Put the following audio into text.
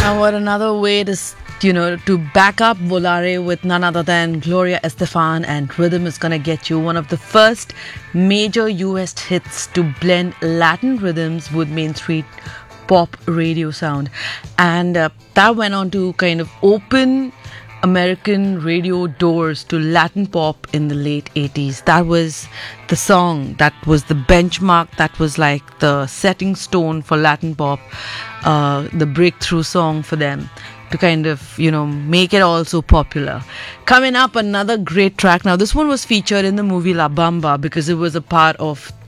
And what another way to back up Volare with none other than Gloria Estefan, and Rhythm Is Gonna Get You, one of the first major US hits to blend Latin rhythms with Main Street pop radio sound. And that went on to kind of open American radio doors to Latin pop in the late 80s. That was the song, that was the benchmark, that was like the setting stone for Latin pop, the breakthrough song for them to kind of, make it all so popular. Coming up, another great track. Now, this one was featured in the movie La Bamba because it was a part of